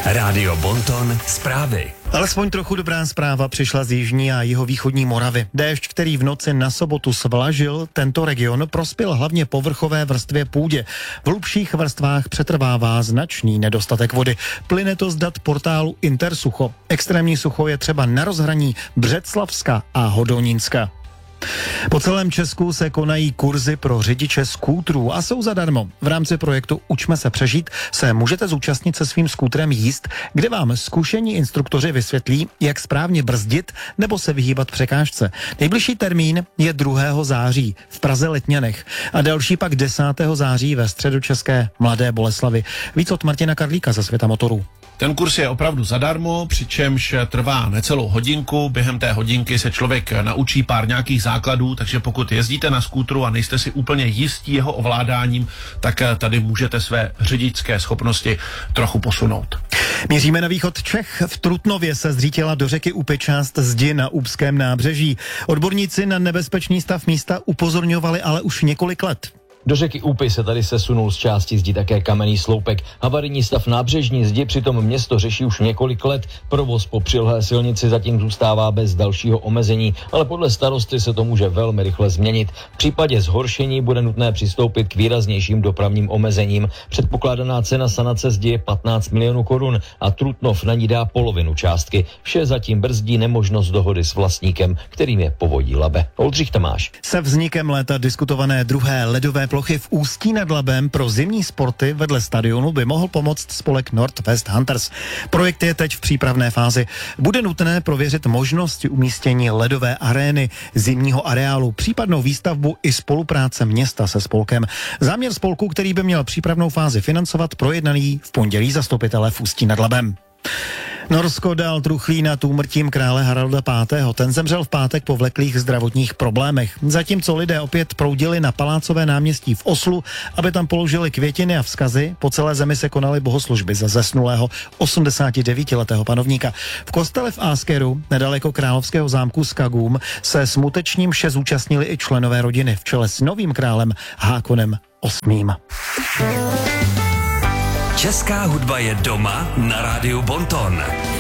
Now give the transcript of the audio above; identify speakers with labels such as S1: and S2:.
S1: Rádio Bonton zprávy.
S2: Alespoň trochu dobrá zpráva přišla z jižní a jihovýchodní Moravy. Déšť, který v noci na sobotu svlažil tento region, prospěl hlavně povrchové vrstvě půdě. V hlubších vrstvách přetrvává značný nedostatek vody. Plyne to z dat portálu Intersucho. Extrémní sucho je třeba na rozhraní Břeclavska a Hodonínska. Po celém Česku se konají kurzy pro řidiče skútrů a jsou zadarmo. V rámci projektu Učme se přežít se můžete zúčastnit se svým skútrem jízd, kde vám zkušení instruktoři vysvětlí, jak správně brzdit nebo se vyhýbat překážce. Nejbližší termín je 2. září v Praze Letňanech a další pak 10. září ve středočeské Mladé Boleslavi. Víc od Martina Karlíka ze Světa motorů.
S3: Ten kurz je opravdu zadarmo, přičemž trvá necelou hodinku. Během té hodinky se člověk naučí pár nějakých základů, takže pokud jezdíte na skútru a nejste si úplně jistí jeho ovládáním, tak tady můžete své řidičské schopnosti trochu posunout.
S2: Míříme na východ Čech. V Trutnově se zřítila do řeky Úpy část zdi na Úpském nábřeží. Odborníci na nebezpečný stav místa upozorňovali ale už několik let.
S4: Do řeky Úpy se tady sesunul z části zdi také kamenný sloupek. Havarijní stav nábřežní zdi přitom město řeší už několik let. Provoz po přilhlé silnici zatím zůstává bez dalšího omezení, ale podle starosty se to může velmi rychle změnit. V případě zhoršení bude nutné přistoupit k výraznějším dopravním omezením. Předpokládaná cena sanace zdi je 15 milionů korun a Trutnov na ní dá polovinu částky. Vše zatím brzdí nemožnost dohody s vlastníkem, kterým je Povodí Labe. Oldřich Tomáš.
S2: Se vznikem léta diskutované druhé ledové plochy v Ústí nad Labem pro zimní sporty vedle stadionu by mohl pomoct spolek Northwest Hunters. Projekt je teď v přípravné fázi. Bude nutné prověřit možnosti umístění ledové arény, zimního areálu, případnou výstavbu i spolupráce města se spolkem. Záměr spolku, který by měl přípravnou fázi financovat, projednaný v pondělí zastupitelé v Ústí nad Labem. Norsko dal truchlí nad úmrtím krále Haralda V. Ten zemřel v pátek po vleklých zdravotních problémech. Zatímco lidé opět proudili na Palácové náměstí v Oslu, aby tam položili květiny a vzkazy, po celé zemi se konaly bohoslužby za zesnulého 89letého panovníka. V kostele v Askeru, nedaleko královského zámku Skagum, se smutečním vše zúčastnili i členové rodiny v čele s novým králem Hákonem VIII.
S1: Česká hudba je doma na rádiu Bonton.